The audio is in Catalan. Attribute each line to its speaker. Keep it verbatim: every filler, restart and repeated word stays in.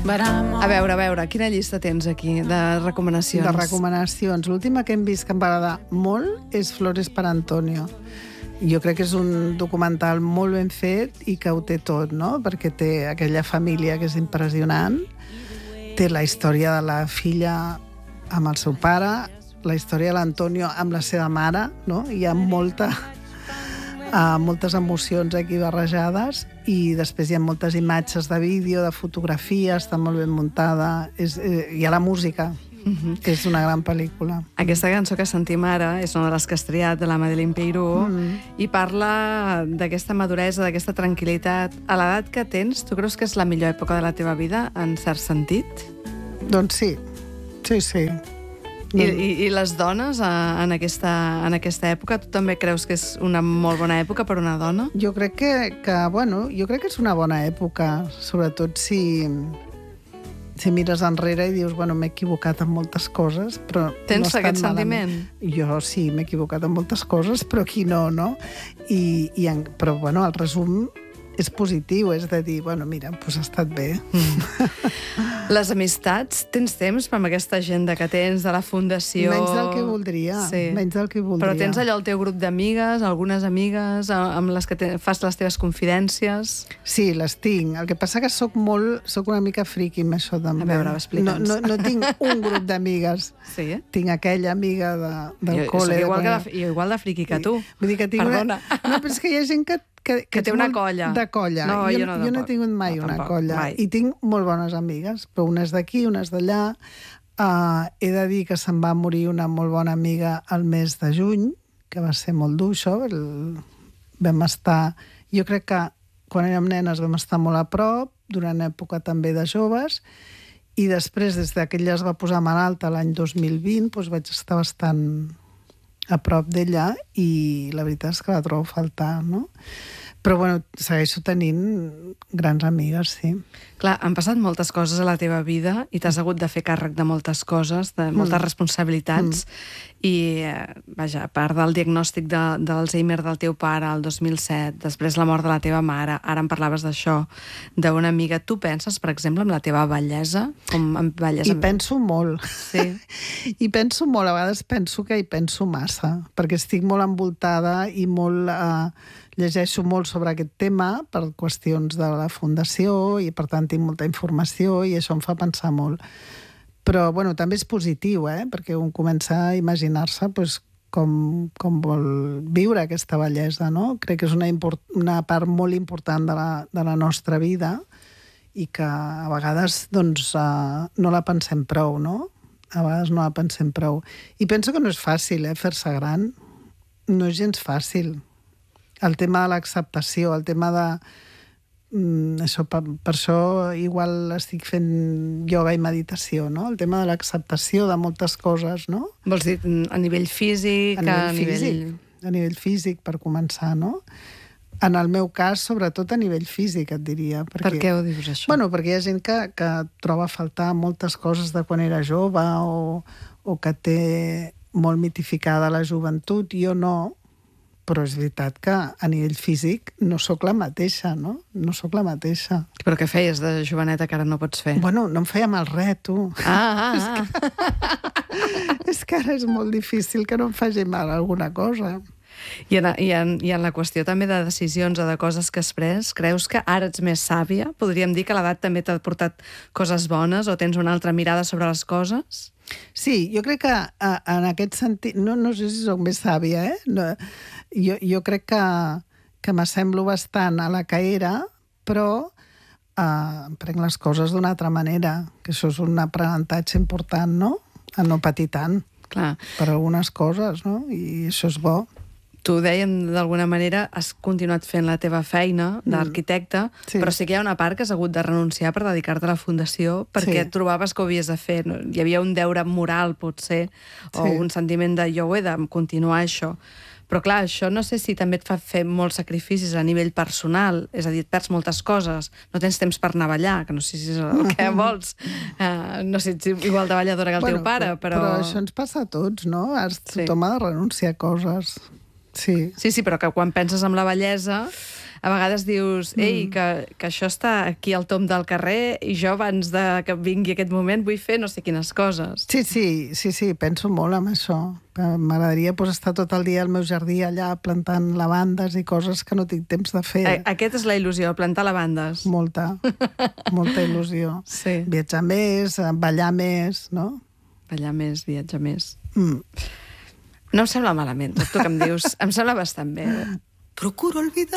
Speaker 1: A veure, a veure, quina llista tens aquí de recomanacions?
Speaker 2: De recomanacions. L'última que hem vist que em va agradar molt és Flores para Antonio. Jo crec que és un documental molt ben fet i que ho té tot, no? Perquè té aquella família que és impressionant, té la història de la filla amb el seu pare, la història de l'Antonio amb la seva mare, no? Hi ha molta, uh, moltes emocions aquí barrejades i després hi ha moltes imatges de vídeo, de fotografia, està molt ben muntada, és, eh, hi ha la música. Uh-huh. És una gran pel·lícula.
Speaker 1: Aquesta cançó que sentim ara és una de les que has triat, de la Madeleine Peyrou, mm. i parla d'aquesta maduresa, d'aquesta tranquil·litat. A l'edat que tens, tu creus que és la millor època de la teva vida, en cert sentit?
Speaker 2: Doncs sí, sí, sí.
Speaker 1: I, i, i les dones en aquesta, en aquesta època, tu també creus que és una molt bona època per una dona?
Speaker 2: Jo crec que, que bueno, jo crec que és una bona època, sobretot si... si mires enrere i dius, bueno, m'he equivocat en moltes coses, però...
Speaker 1: Tens
Speaker 2: no
Speaker 1: aquest
Speaker 2: malament.
Speaker 1: sentiment?
Speaker 2: Jo sí, m'he equivocat en moltes coses, però aquí no, no? I, i en, però, bueno, el resum és positiu, és de dir, bueno, mira, doncs ha estat bé.
Speaker 1: Mm. Les amistats, tens temps amb aquesta agenda que tens de la fundació?
Speaker 2: Menys del que voldria, sí. menys del que voldria.
Speaker 1: Però tens allò el teu grup d'amigues, algunes amigues amb les que te, fas les teves confidències?
Speaker 2: Sí, les tinc. El que passa que soc molt, soc una mica friqui amb això també.
Speaker 1: A veure, explica'ns.
Speaker 2: No, no, no tinc un grup d'amigues.
Speaker 1: Sí, eh?
Speaker 2: Tinc aquella amiga de, del
Speaker 1: jo,
Speaker 2: col·le.
Speaker 1: Jo igual,
Speaker 2: de...
Speaker 1: que de, igual de friqui que tu.
Speaker 2: Vull dir que tinc
Speaker 1: Perdona.
Speaker 2: Una... No, però és que hi ha gent que Que, que,
Speaker 1: que té una colla.
Speaker 2: De colla.
Speaker 1: No,
Speaker 2: jo,
Speaker 1: jo no,
Speaker 2: jo no he tingut mai
Speaker 1: no,
Speaker 2: una
Speaker 1: tampoc,
Speaker 2: colla.
Speaker 1: Mai.
Speaker 2: I tinc molt bones amigues, però unes d'aquí, unes d'allà. Uh, he de dir que se'n va morir una molt bona amiga al mes de juny, que va ser molt dur, això. El... Vam estar... Jo crec que quan érem nenes vam estar molt a prop, durant època també de joves, i després, des que ella es va posar malalta l'any dos mil vint, doncs vaig estar bastant a prop d'ella i la veritat és que la trobo a faltar, no? Però, bueno, segueixo tenint grans amigues, sí.
Speaker 1: Clar, han passat moltes coses a la teva vida i t'has hagut de fer càrrec de moltes coses, de moltes mm. responsabilitats, mm. i, eh, vaja, a part del diagnòstic de, d'Alzheimer del teu pare el dos mil set, després la mort de la teva mare, ara em parlaves d'això, d'una amiga. Tu penses, per exemple, en la teva bellesa? Com en bellesa?
Speaker 2: I penso molt.
Speaker 1: Sí.
Speaker 2: I penso molt, a vegades penso que hi penso massa, perquè estic molt envoltada i molt... Eh, llegeixo molt sobre aquest tema per qüestions de la fundació i, per tant, tinc molta informació i això em fa pensar molt. Però, bueno, també és positiu, eh? Perquè un comença a imaginar-se pues, com, com vol viure aquesta bellesa, no? Crec que és una, import, una part molt important de la, de la nostra vida i que a vegades doncs, uh, no la pensem prou, no? A vegades no la pensem prou. I penso que no és fàcil, eh, fer-se gran. No és gens fàcil. El tema de l'acceptació, el tema de... Mm, això, per, per això igual estic fent ioga i meditació, no? El tema de l'acceptació de moltes coses, no?
Speaker 1: Vols dir a nivell físic?
Speaker 2: A nivell
Speaker 1: a
Speaker 2: físic,
Speaker 1: nivell...
Speaker 2: a nivell físic, per començar, no? En el meu cas, sobretot a nivell físic, et diria. Perquè,
Speaker 1: per què ho dius, això?
Speaker 2: Bueno, perquè hi ha gent que, que troba a faltar moltes coses de quan era jove o, o que té molt mitificada la joventut. Jo no, però és veritat que a nivell físic no sóc la mateixa, no? No sóc la mateixa.
Speaker 1: Però què feies de joveneta que ara no pots fer?
Speaker 2: Bueno, no em feia mal res, tu.
Speaker 1: Ah, ah,
Speaker 2: és,
Speaker 1: ah.
Speaker 2: que, és que ara és molt difícil que no em faci mal alguna cosa.
Speaker 1: I en, i, en, I en la qüestió també de decisions o de coses que has pres, creus que ara ets més sàvia? Podríem dir que l'edat també t'ha portat coses bones o tens una altra mirada sobre les coses?
Speaker 2: Sí, jo crec que en aquest sentit... No, no sé si soc més sàvia, eh? No, jo, jo crec que, que m'assemblo bastant a la que era, però eh, prenc les coses d'una altra manera, que això és un aprenentatge important, no? A no patir tant.
Speaker 1: Clar.
Speaker 2: Per algunes coses, no? I això és bo.
Speaker 1: Tu, dèiem, d'alguna manera, has continuat fent la teva feina d'arquitecte, mm. sí. però sí que hi ha una part que has hagut de renunciar per dedicar-te a la fundació perquè sí. trobaves que ho havies de fer. Hi havia un deure moral, potser, o sí. un sentiment de jo ho he de continuar això. Però, clar, això no sé si també et fa fer molts sacrificis a nivell personal, és a dir, et perds moltes coses, no tens temps per anar a ballar, que no sé si és el que vols, uh, no sé si igual de balladora que el bueno, teu pare, però...
Speaker 2: Però això ens passa a tots, no? Has, sí. Tothom ha de renunciar a coses. Sí.
Speaker 1: sí, sí, però que quan penses en la bellesa a vegades dius, ei, mm. que, que això està aquí al tom del carrer i jo abans de que vingui aquest moment vull fer no sé quines coses.
Speaker 2: Sí, sí, sí, sí, penso molt en això. M'agradaria pues, estar tot el dia al meu jardí allà plantant lavandes i coses que no tinc temps de fer.
Speaker 1: A Aquesta és la il·lusió, plantar lavandes.
Speaker 2: Molta, molta il·lusió.
Speaker 1: Sí.
Speaker 2: Viatjar més, ballar més, no?
Speaker 1: Ballar més, viatjar més.
Speaker 2: Mm.
Speaker 1: No em sembla malament, tot el que em dius. Em sembla bastant bé.
Speaker 3: Procuro olvidar